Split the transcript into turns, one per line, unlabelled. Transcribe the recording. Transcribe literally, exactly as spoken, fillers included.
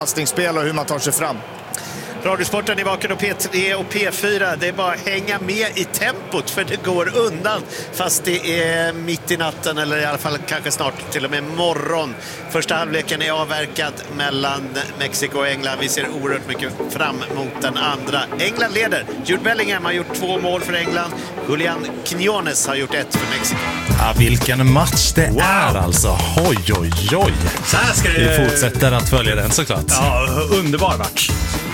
Passningsspel och hur man tar sig fram.
Radiosporten i Vaken och P tre och P fyra. Det är bara att hänga med i tempot för det går undan fast det är mitt i natten eller i alla fall kanske snart till och med morgon. Första halvleken är avverkad mellan Mexiko och England. Vi ser oerhört mycket fram mot den andra. England leder. Jude Bellingham har gjort två mål för England. Julian Quiñones har gjort ett för Mexiko.
Ja, vilken match det wow. är alltså. Oj, oj, oj.
Så här ska det...
Vi fortsätter att följa den såklart.
Ja, underbar match.